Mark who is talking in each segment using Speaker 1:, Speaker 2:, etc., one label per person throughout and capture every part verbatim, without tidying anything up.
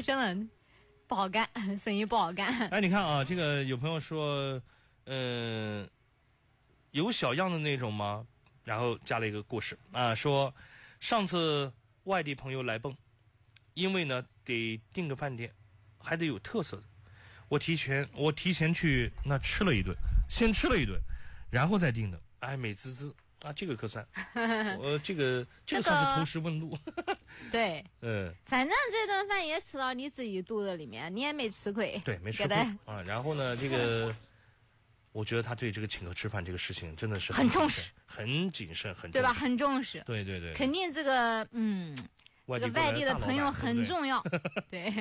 Speaker 1: 真的不好干，生意不好干。
Speaker 2: 哎，你看啊，这个有朋友说，嗯、呃，有小样的那种吗？然后加了一个故事啊，说上次外地朋友来蹦，因为呢得订个饭店，还得有特色的。我提前我提前去那吃了一顿，先吃了一顿，然后再订的。哎，美滋滋啊，这个可算，我这个这个算是投石问路。
Speaker 1: 对，
Speaker 2: 嗯，
Speaker 1: 反正这顿饭也吃到你自己肚子里面，你也没吃亏。
Speaker 2: 对，没吃亏啊。然后呢，这个我觉得他对这个请客吃饭这个事情真的是
Speaker 1: 很重视，
Speaker 2: 很谨慎，很重视
Speaker 1: 对吧？很重视。
Speaker 2: 对对对，
Speaker 1: 肯定这个嗯，这个外地的朋友很重要。对。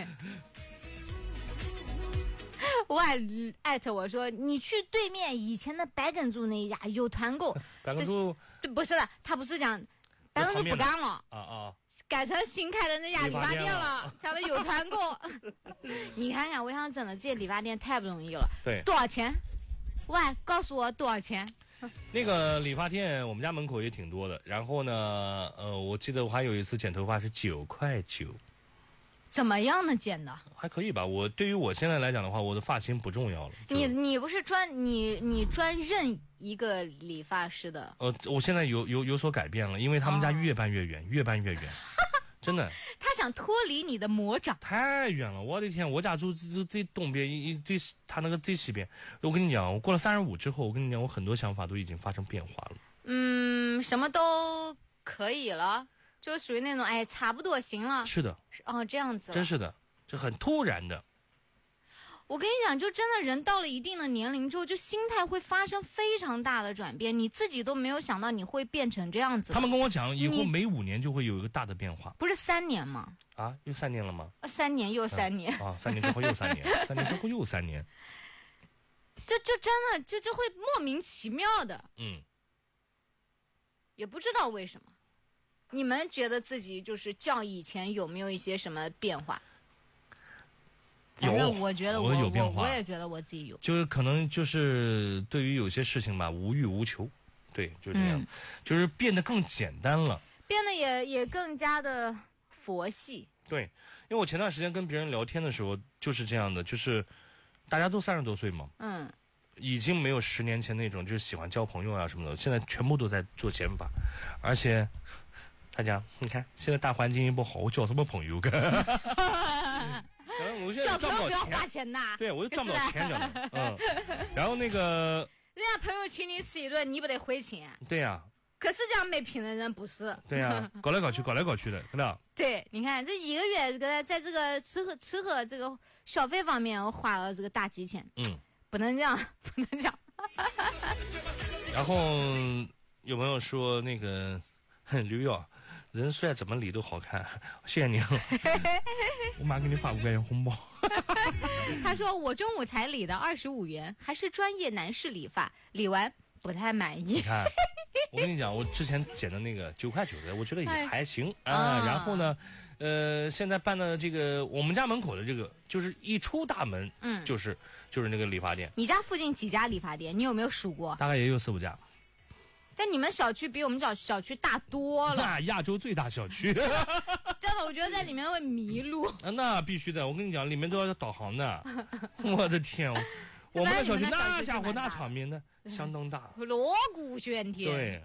Speaker 1: 我还艾特我说你去对面以前的白埂柱那一家有团购。
Speaker 2: 白埂柱
Speaker 1: 对，不是的，他不是讲白埂柱不干了
Speaker 2: 啊啊，
Speaker 1: 改成新开的那家理发店了，讲的有团购。你看看，我想真的这理发店太不容易了。
Speaker 2: 对，
Speaker 1: 多少钱？喂，告诉我多少钱？
Speaker 2: 那个理发店我们家门口也挺多的。然后呢，呃，我记得我还有一次剪头发是九块九。
Speaker 1: 怎么样的剪的？
Speaker 2: 还可以吧。我对于我现在来讲的话，我的发型不重要了。
Speaker 1: 你你不是专你你专任一个理发师的？
Speaker 2: 呃，我现在有有有所改变了，因为他们家越办越远，哦、越办越远，真的。
Speaker 1: 他想脱离你的魔掌。
Speaker 2: 太远了，我的天！我家住最最东边，一最他那个最西边。我跟你讲，我过了三十五之后，我跟你讲，我很多想法都已经发生变化了。
Speaker 1: 嗯，什么都可以了。就属于那种哎，差不多行了。
Speaker 2: 是的，
Speaker 1: 哦，这样子。
Speaker 2: 真是的，这很突然的。
Speaker 1: 我跟你讲，就真的人到了一定的年龄之后，就心态会发生非常大的转变，你自己都没有想到你会变成这样子。
Speaker 2: 他们跟我讲，以后每五年就会有一个大的变化。
Speaker 1: 不是三年吗？
Speaker 2: 啊，又三年了吗？
Speaker 1: 啊，三年又三年、
Speaker 2: 嗯、啊，三年之后又三年，三年之后又三年。
Speaker 1: 就就真的就就会莫名其妙的，
Speaker 2: 嗯，
Speaker 1: 也不知道为什么。你们觉得自己就是较以前有没有一些什么变化？反正我觉得 我,
Speaker 2: 我有变化，
Speaker 1: 我, 我也觉得我自己有，
Speaker 2: 就是可能就是对于有些事情吧，无欲无求，对，就这样、嗯，就是变得更简单了，
Speaker 1: 变得也也更加的佛系。
Speaker 2: 对，因为我前段时间跟别人聊天的时候就是这样的，就是大家都三十多岁嘛，
Speaker 1: 嗯，
Speaker 2: 已经没有十年前那种就是喜欢交朋友啊什么的，现在全部都在做减法，而且。他讲，你看现在大环境也不好，我交什么朋友？我现在赚不到钱，
Speaker 1: 交朋友不要花钱呐。
Speaker 2: 对，我就赚不到钱着呢。嗯，然后那个，
Speaker 1: 人家朋友请你吃一顿，你不得回请？
Speaker 2: 对呀、啊。
Speaker 1: 可是这样没品的人不是？
Speaker 2: 对呀、啊，搞来搞去，搞来搞去的，对吧？
Speaker 1: 对，你看这一个月，在在这个吃喝吃喝这个消费方面，我花了这个大几千。
Speaker 2: 嗯，
Speaker 1: 不能这样，不能这样。
Speaker 2: 然后有朋友说那个。刘耀，人帅怎么理都好看，谢谢你，我马上给你发五块钱红包。
Speaker 1: 他说我中午才理的二十五元，还是专业男士理发，理完不太满意。
Speaker 2: 你看，我跟你讲，我之前剪的那个九块九的，我觉得也还行、哎、啊。然后呢，呃，现在办的这个我们家门口的这个，就是一出大门，嗯，就是就是那个理发店。
Speaker 1: 你家附近几家理发店？你有没有数过？
Speaker 2: 大概也有四五家。
Speaker 1: 但你们小区比我们小小区大多了，
Speaker 2: 那亚洲最大小区，
Speaker 1: 真的，我觉得在里面会迷路。
Speaker 2: 啊，那必须的，我跟你讲，里面都要导航的。我的天，我们的小区那家伙那场面呢，相当大，
Speaker 1: 锣鼓喧天。
Speaker 2: 对。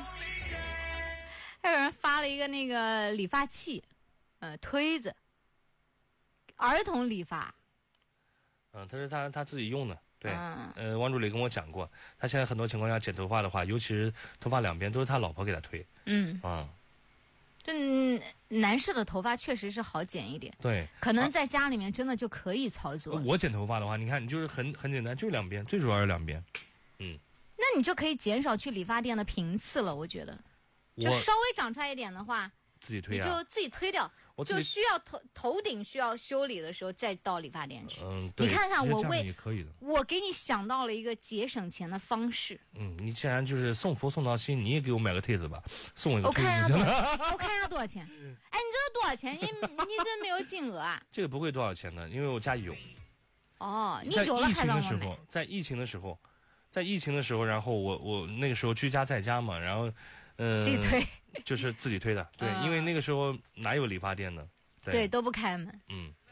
Speaker 1: 还有人发了一个那个理发器，呃，推子，儿童理发。
Speaker 2: 嗯，他是他他自己用的。对，嗯、呃，王助理跟我讲过，他现在很多情况下剪头发的话，尤其是头发两边都是他老婆给他推。嗯啊，
Speaker 1: 嗯，男士的头发确实是好剪一点。
Speaker 2: 对，
Speaker 1: 可能在家里面真的就可以操作。
Speaker 2: 啊、我剪头发的话，你看，你就是很很简单，就两边，最主要是两边。嗯，
Speaker 1: 那你就可以减少去理发店的频次了，我觉得，就稍微长出来一点的话。
Speaker 2: 自己推、啊、
Speaker 1: 你就自己推掉，就需要头头顶需要修理的时候再到理发店去。
Speaker 2: 嗯，
Speaker 1: 你看看我为
Speaker 2: 也可以的，
Speaker 1: 我给你想到了一个节省钱的方式。
Speaker 2: 嗯，你既然就是送福送到心，你也给我买个推子吧，送我一个推子。
Speaker 1: 我看一下多少，我看一下多少钱。哎，你这个多少钱？你你这没有金额啊？
Speaker 2: 这个不会多少钱的，因为我家有。
Speaker 1: 哦，你有了还让我买？
Speaker 2: 在疫情的时候，在疫情的时候，然后我我那个时候居家在家嘛，然后。嗯、呃，
Speaker 1: 自己推
Speaker 2: 就是自己推的，对、嗯，因为那个时候哪有理发店呢？
Speaker 1: 对，对都不开门。
Speaker 2: 嗯，